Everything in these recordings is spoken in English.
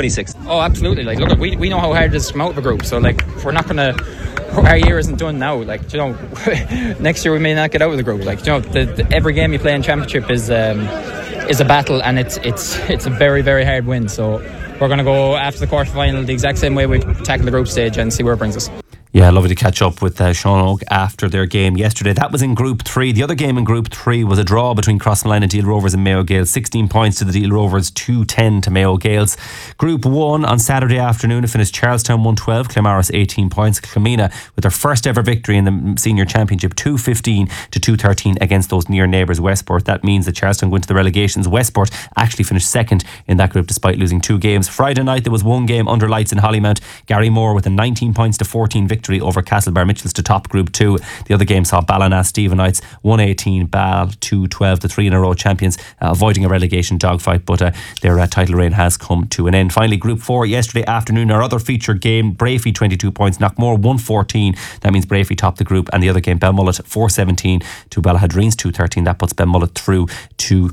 26th? Oh, absolutely. Like, look, we know how hard it is to come out of a group. So, like, we're not going to. Our year isn't done now. Like, you know, next year we may not get out of the group. Like, you know, every game you play in Championship is a battle, and it's a very, very hard win. So we're going to go after the quarter-final the exact same way we tackled the group stage and see where it brings us. Yeah, lovely to catch up with Sean Oak after their game yesterday. That was in Group 3. The other game in Group 3 was a draw between Crossmolina Deal Rovers and Mayo Gales. 16 points to the Deal Rovers, 2-10 to Mayo Gales. Group 1 on Saturday afternoon, it finished Charlestown 112, Claremorris 18 points. Kilmina with their first ever victory in the Senior Championship, 2-15 to 2-13 against those near neighbours Westport. That means that Charlestown went to the relegations. Westport actually finished second in that group despite losing 2 games. Friday night there was one game under lights in Hollymount. Gary Moore with a 19 points to 14 victory over Castlebar Mitchells to top Group 2. The other game saw Ballina Stephenites 118, Ball 212, the 3 in a row champions, avoiding a relegation dogfight, but their title reign has come to an end. Finally, Group 4 yesterday afternoon, our other featured game, Brafey 22 points, Knockmore 114. That means Brafey topped the group, and the other game, Belmullet 417 to Ballahadreens 213. That puts Belmullet through to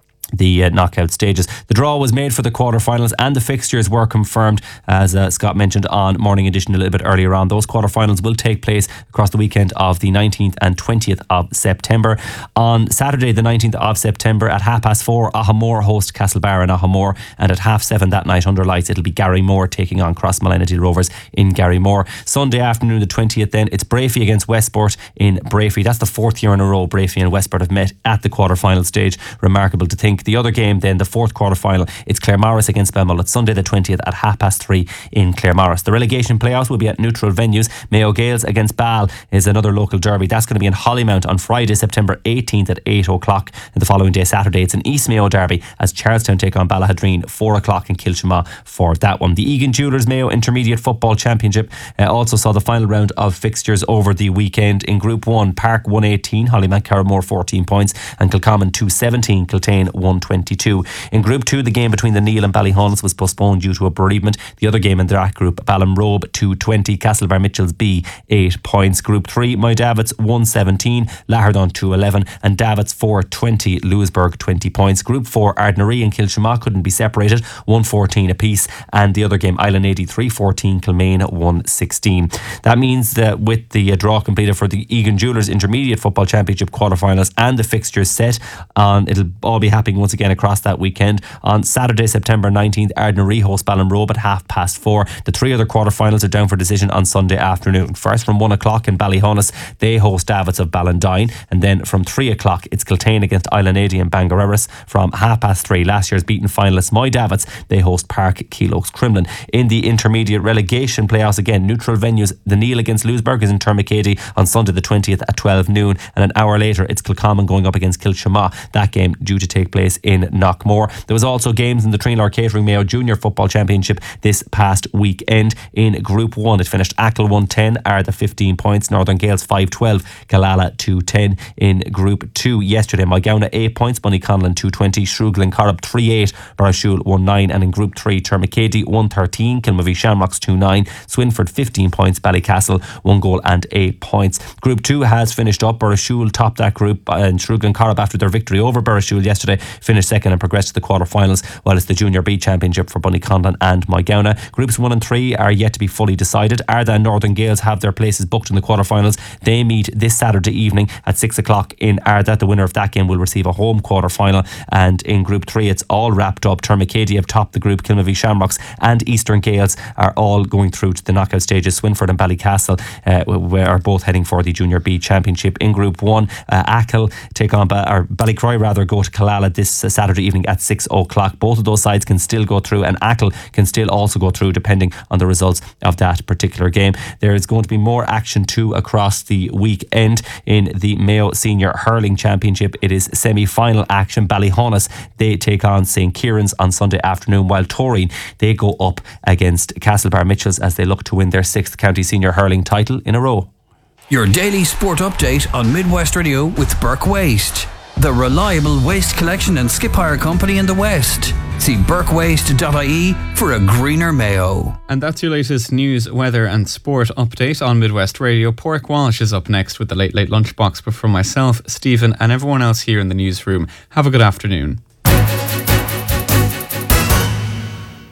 the knockout stages. The draw was made for the quarterfinals and the fixtures were confirmed, as Scott mentioned on Morning Edition a little bit earlier on. Those quarterfinals will take place across the weekend of the 19th and 20th of September. On Saturday the 19th of September at 4:30, Ahamore host Castlebar in Ahamore, and at 7:30 that night under lights it'll be Gary Moore taking on Crossmolina Deal Rovers in Gary Moore. Sunday afternoon the 20th then, it's Brafey against Westport in Brafey. That's the 4th year in a row Brafey and Westport have met at the quarterfinal stage. Remarkable to think. The other game then, the 4th quarter-final, it's Claremorris against Belmullet, Sunday the 20th at 3:30 in Claremorris. The relegation playoffs will be at neutral venues. Mayo Gales against Ball is another local derby. That's going to be in Hollymount on Friday, September 18th at 8 o'clock. And the following day, Saturday, it's an East Mayo derby as Charlestown take on Ballahadreen, 4 o'clock in Kilchama for that one. The Egan Jewellers Mayo Intermediate Football Championship also saw the final round of fixtures over the weekend. In Group 1, Park 118, Hollymount Carramore 14 points, and Kilcommon 217, Kiltane 122. In Group 2, the game between the Neil and Ballyhaunis was postponed due to a bereavement. The other game in that group, Ballinrobe 220, Castlebar Mitchells B 8 points. Group 3, My Davits 117, Lahardon 211, and Davits 420, Lewisburg 20 points. Group 4, Ardnaree and Kilchama couldn't be separated, 114 apiece, and the other game, Island 80 314, Kilmaine 116. That means that with the draw completed for the Egan Jewellers Intermediate Football Championship quarterfinals and the fixtures set on, it'll all be happening once again across that weekend. On Saturday, September 19th, Ardnaree host Ballinrobe at 4:30. The 3 other quarterfinals are down for decision on Sunday afternoon. First from 1 o'clock in Ballyhaunis, they host Davits of Ballandine, and then from 3 o'clock it's Kiltane against Island 80 and Bangareras. From 3:30, last year's beaten finalists My Davits, they host Park Keeloaks Crumlin. In the intermediate relegation playoffs, again neutral venues, the Neil against Lewisburg is in Termacady on Sunday the 20th at 12 noon, and an hour later it's Kilcommon going up against Kilchama. That game due to take place in Knockmore. There was also games in the Trinlor Catering Mayo Junior Football Championship this past weekend. In Group 1 it finished Achill 110, Arda 15 points, Northern Gales 512, Killala 210. In Group 2 yesterday, Mulgowna 8 points, Bunnyconlon 220, Shrewglen Corrib 38, Barashul 19, and in Group 3 Termacady 113, Kilmavie Shamrocks 29, Swinford 15 points, Ballycastle 1 goal and 8 points. Group 2 has finished up. Barashul topped that group, and Shrewglen Corrib, after their victory over Barashul yesterday, finished second and progressed to the quarterfinals, while it's the Junior B Championship for Bunnyconlon and Mulgowna. Groups 1 and 3 are yet to be fully decided. Arda and Northern Gales have their places booked in the quarterfinals. They meet this Saturday evening at 6 o'clock in Arda. The winner of that game will receive a home quarterfinal. And in Group 3 it's all wrapped up. Termacady have topped the group. Kilmavie Shamrocks and Eastern Gales are all going through to the knockout stages. Swinford and Ballycastle are both heading for the Junior B Championship. In Group 1, Achill take on Ballycroy go to Killala this Saturday evening at 6 o'clock. Both of those sides can still go through, and Achill can still also go through depending on the results of that particular game. There is going to be more action too across the weekend in the Mayo Senior Hurling Championship. It is semi-final action. Ballyhaunis, they take on St. Kieran's on Sunday afternoon, while Toreen, they go up against Castlebar Mitchells as they look to win their 6th county senior hurling title in a row. Your daily sport update on Midwest Radio with Burke Waste, the reliable waste collection and skip hire company in the West. See burkewaste.ie for a greener Mayo. And that's your latest news, weather and sport update on Midwest Radio. Pork Walsh is up next with the Late Late Lunchbox, but from myself, Stephen, and everyone else here in the newsroom, have a good afternoon.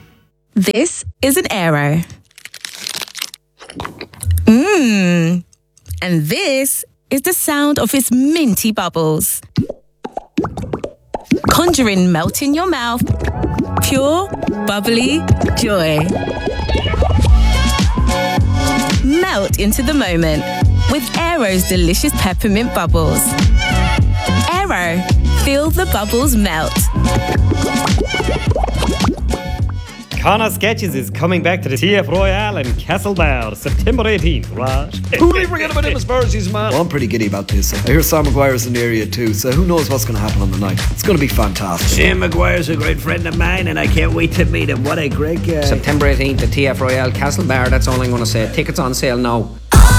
This is an Aero. And this is the sound of its minty bubbles. Conjuring melt in your mouth. Pure, bubbly joy. Melt into the moment with Aero's delicious peppermint bubbles. Aero, feel the bubbles melt. Connor Sketches is coming back to the TF Royale in Castlebar, September 18th, right? Who did we forget about him as Sparsies, man? Well, I'm pretty giddy about this. I hear Sam Maguire's in the area too, so who knows what's going to happen on the night. It's going to be fantastic. Sam Maguire's a great friend of mine and I can't wait to meet him. What a great guy. September 18th, the TF Royale Castlebar, that's all I'm going to say. Tickets on sale now.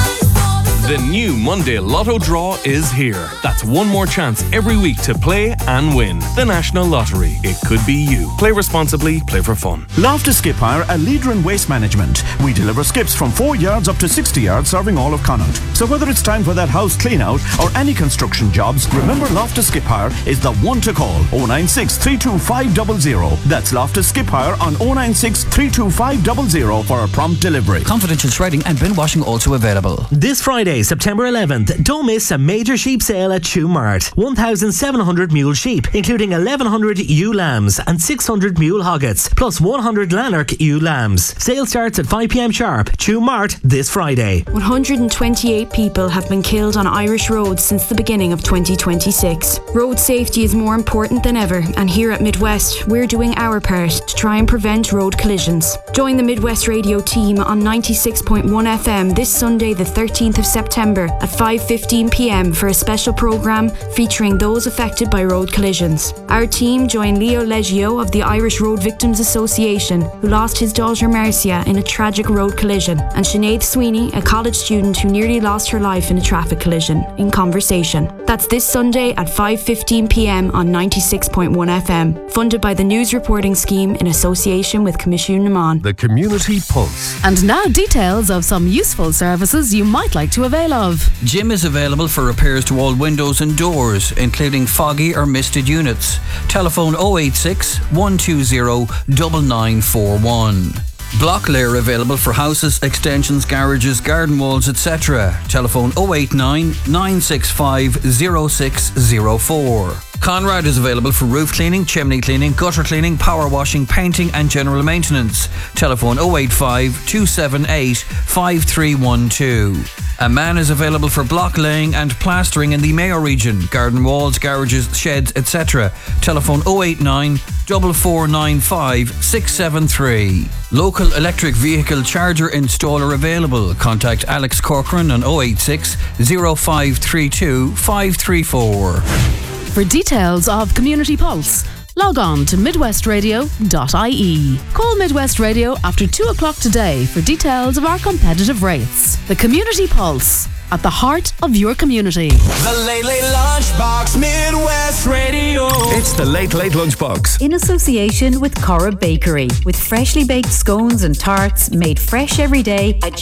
The new Monday Lotto draw is here. That's one more chance every week to play and win. The National Lottery. It could be you. Play responsibly, play for fun. Loftus Skip Hire, a leader in waste management. We deliver skips from 4 yards up to 60 yards, serving all of Connaught. So whether it's time for that house clean out or any construction jobs, remember Loftus Skip Hire is the one to call. 096 325 00. That's Loftus Skip Hire on 096 325 00 for a prompt delivery. Confidential shredding and bin washing also available. This Friday, September 11th, don't miss a major sheep sale at Shoe Mart. 1,700 mule sheep, including 1,100 ewe lambs and 600 mule hoggets, plus 100 Lanark ewe lambs. Sale starts at 5 p.m. sharp. Shoe Mart this Friday. 128 people have been killed on Irish roads since the beginning of 2026. Road safety is more important than ever, and here at Midwest, we're doing our part to try and prevent road collisions. Join the Midwest Radio team on 96.1 FM this Sunday, the 13th of September at 5:15 p.m. for a special programme featuring those affected by road collisions. Our team joined Leo Leggio of the Irish Road Victims Association, who lost his daughter Marcia in a tragic road collision, and Sinead Sweeney, a college student who nearly lost her life in a traffic collision, in conversation. That's this Sunday at 5:15 p.m. on 96.1 FM, funded by the News Reporting Scheme in association with Commission Naman. The Community Pulse. And now details of some useful services you might like to avail of. Jim is available for repairs to all windows and doors, including foggy or misted units. Telephone 086 120 9941. Block layer available for houses, extensions, garages, garden walls, etc. Telephone 089 965 0604. Conrad is available for roof cleaning, chimney cleaning, gutter cleaning, power washing, painting and general maintenance. Telephone 085 278 5312. A man is available for block laying and plastering in the Mayo region, garden walls, garages, sheds, etc. Telephone 089 4495 673. Local electric vehicle charger installer available. Contact Alex Corcoran on 086 0532 534. For details of Community Pulse, log on to midwestradio.ie. Call Midwest Radio after 2 o'clock today for details of our competitive rates. The Community Pulse, at the heart of your community. The Late Late Lunchbox, Midwest Radio. It's the Late Late Lunchbox. In association with Cora Bakery, with freshly baked scones and tarts made fresh every day at